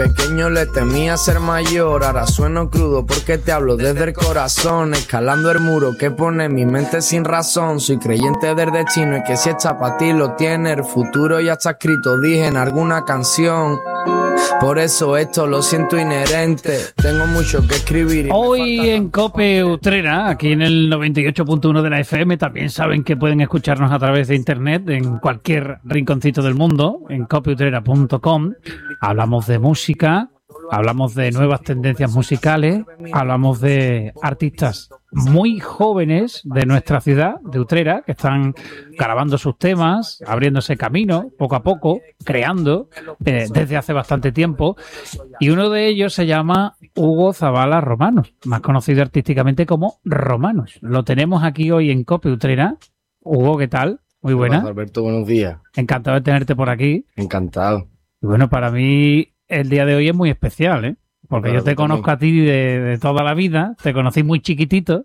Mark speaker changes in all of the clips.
Speaker 1: Pequeño le temía ser mayor, ahora sueno crudo porque te hablo desde el corazón, escalando el muro que pone mi mente sin razón. Soy creyente del destino y que si está para ti lo tiene, el futuro ya está escrito, dije en alguna canción. Por eso esto lo siento inherente, tengo mucho que escribir.
Speaker 2: Hoy en COPE Utrera, aquí en el 98.1 de la FM, también saben que pueden escucharnos a través de internet en cualquier rinconcito del mundo, en copeutrera.com. Hablamos de música, hablamos de nuevas tendencias musicales, hablamos de artistas muy jóvenes de nuestra ciudad, de Utrera, que están grabando sus temas, abriéndose camino poco a poco, creando desde hace bastante tiempo. Y uno de ellos se llama Hugo Zabala Romanos, más conocido artísticamente como Romanos. Lo tenemos aquí hoy en COPE Utrera. Hugo, ¿qué tal? Muy buena.
Speaker 3: Hola, Alberto, buenos días.
Speaker 2: Encantado de tenerte por aquí.
Speaker 3: Encantado.
Speaker 2: Y bueno, para mí el día de hoy es muy especial, ¿eh? Porque
Speaker 3: claro,
Speaker 2: yo te conozco a ti de toda la vida, te conocí muy chiquitito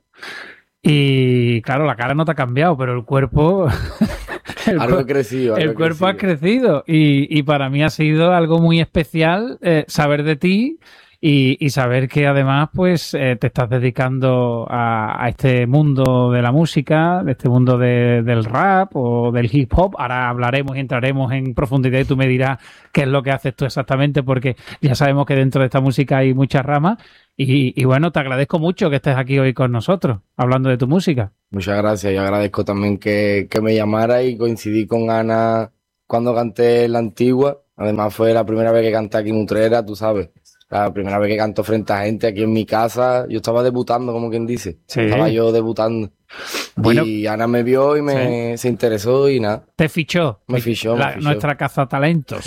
Speaker 2: y claro, la cara no te ha cambiado, pero el cuerpo...
Speaker 3: Algo ha crecido.
Speaker 2: El cuerpo ha crecido y para mí ha sido algo muy especial saber de ti y saber que además pues te estás dedicando a este mundo de la música, de este mundo del rap o del hip hop. Ahora hablaremos y entraremos en profundidad y tú me dirás qué es lo que haces tú exactamente, porque ya sabemos que dentro de esta música hay muchas ramas y bueno, te agradezco mucho que estés aquí hoy con nosotros hablando de tu música.
Speaker 3: Muchas gracias, yo agradezco también que me llamara y coincidí con Ana cuando canté La Antigua. Además fue la primera vez que canté aquí en Utrera, tú sabes. La primera vez que canto frente a gente aquí en mi casa, yo estaba debutando, como quien dice. Sí. Estaba yo debutando. Bueno, y Ana me vio y se interesó y nada.
Speaker 2: Te fichó.
Speaker 3: Me fichó.
Speaker 2: Nuestra cazatalentos.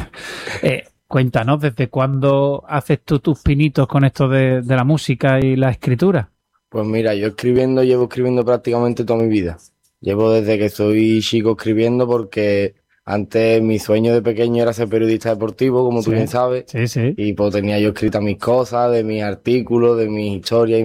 Speaker 2: Cuéntanos, ¿desde cuándo haces tú tus pinitos con esto de la música y la escritura?
Speaker 3: Pues mira, llevo escribiendo prácticamente toda mi vida. Llevo desde que soy chico escribiendo porque... Antes mi sueño de pequeño era ser periodista deportivo, como tú bien sabes.
Speaker 2: Sí. Y
Speaker 3: pues tenía yo escritas mis cosas, de mis artículos, de mis historias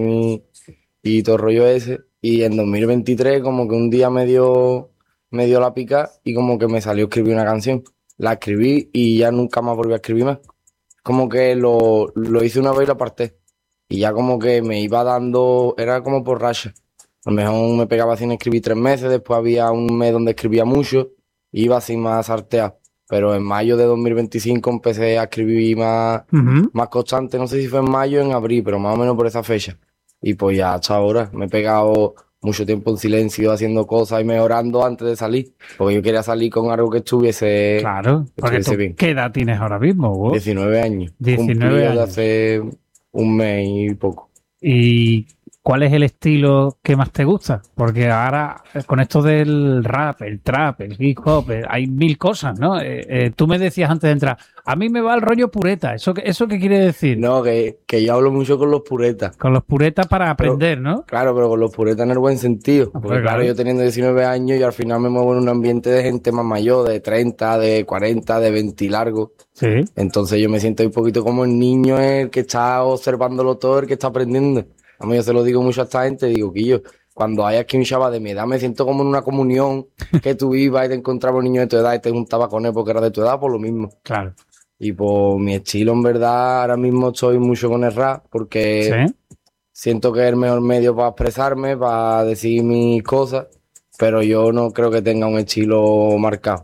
Speaker 3: y todo el rollo ese. Y en 2023 como que un día me dio la pica y como que me salió a escribir una canción. La escribí y ya nunca más volví a escribir más. Como que lo hice una vez y lo aparté. Y ya como que me iba dando, era como por racha. A lo mejor me pegaba sin escribir 3 meses, después había un mes donde escribía mucho. Iba así más sarteado, pero en mayo de 2025 empecé a escribir más constante, no sé si fue en mayo o en abril, pero más o menos por esa fecha. Y pues ya hasta ahora me he pegado mucho tiempo en silencio haciendo cosas y mejorando antes de salir, porque yo quería salir con algo que estuviese,
Speaker 2: claro, porque tú, bien. ¿Qué edad tienes ahora mismo, Hugo?
Speaker 3: 19 años.
Speaker 2: 19 años.
Speaker 3: De hace un mes y poco.
Speaker 2: ¿Y cuál es el estilo que más te gusta? Porque ahora, con esto del rap, el trap, el hip hop, hay 1000 cosas, ¿no? Tú me decías antes de entrar, a mí me va el rollo pureta. ¿Eso qué quiere decir?
Speaker 3: No, que yo hablo mucho con los puretas.
Speaker 2: Con los puretas para aprender, ¿no?
Speaker 3: Claro, pero con los puretas en el buen sentido. Porque claro, yo teniendo 19 años y al final me muevo en un ambiente de gente más mayor, de 30, de 40, de 20 largo.
Speaker 2: Sí.
Speaker 3: Entonces yo me siento un poquito como el niño, el que está observándolo todo, el que está aprendiendo. A mí yo se lo digo mucho a esta gente, digo que yo, cuando hay aquí un chaval de mi edad, me siento como en una comunión que tú ibas y te encontrabas un niño de tu edad y te juntabas con él porque era de tu edad, por lo mismo.
Speaker 2: Claro.
Speaker 3: Y por mi estilo, en verdad, ahora mismo estoy mucho con el rap porque siento que es el mejor medio para expresarme, para decir mis cosas, pero yo no creo que tenga un estilo marcado.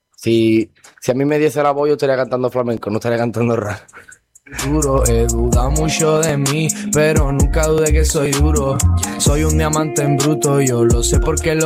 Speaker 3: Si a mí me diese la voz, yo estaría cantando flamenco, no estaría cantando rap.
Speaker 1: Duro, duda mucho de mí, pero nunca dude que soy duro. Soy un diamante en bruto, yo lo sé porque lo